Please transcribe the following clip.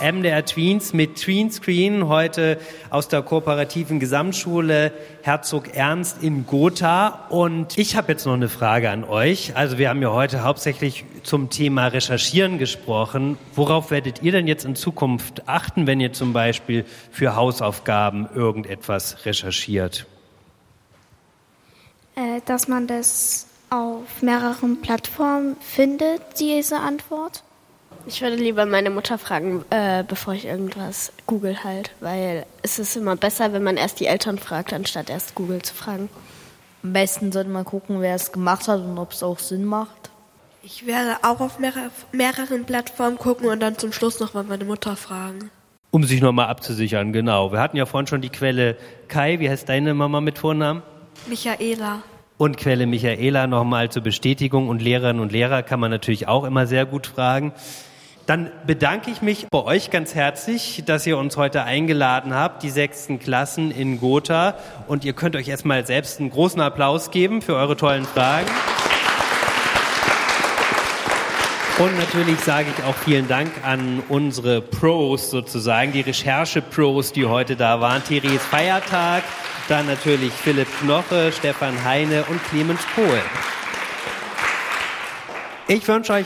MDR Tweens mit Tweenscreen, heute aus der kooperativen Gesamtschule Herzog Ernst in Gotha. Und ich habe jetzt noch eine Frage an euch. Also wir haben ja heute hauptsächlich zum Thema Recherchieren gesprochen. Worauf werdet ihr denn jetzt in Zukunft achten, wenn ihr zum Beispiel für Hausaufgaben irgendetwas recherchiert? Dass man das auf mehreren Plattformen findet, diese Antwort. Ich würde lieber meine Mutter fragen, bevor ich irgendwas google halt, weil es ist immer besser, wenn man erst die Eltern fragt, anstatt erst Google zu fragen. Am besten sollte man gucken, wer es gemacht hat und ob es auch Sinn macht. Ich werde auch auf mehreren Plattformen gucken und dann zum Schluss nochmal meine Mutter fragen. Um sich nochmal abzusichern, genau. Wir hatten ja vorhin schon die Quelle Kai. Wie heißt deine Mama mit Vornamen? Michaela. Und Quelle Michaela nochmal zur Bestätigung. Und Lehrerinnen und Lehrer kann man natürlich auch immer sehr gut fragen. Dann bedanke ich mich bei euch ganz herzlich, dass ihr uns heute eingeladen habt, die 6. Klassen in Gotha. Und ihr könnt euch erstmal selbst einen großen Applaus geben für eure tollen Fragen. Und natürlich sage ich auch vielen Dank an unsere Pros sozusagen, die Recherche-Pros, die heute da waren. Therese Feiertag, dann natürlich Philipp Knoche, Stefan Heine und Clemens Pohl. Ich wünsche euch